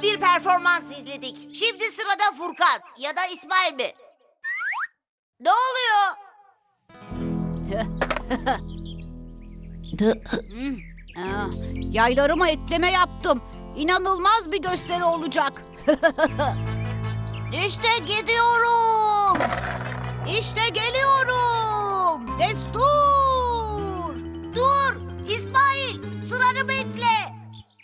Harika bir performans izledik. Şimdi sırada Furkan ya da İsmail mi? Ne oluyor? Yaylarıma ekleme yaptım. İnanılmaz bir gösteri olacak. İşte gidiyorum. İşte geliyorum.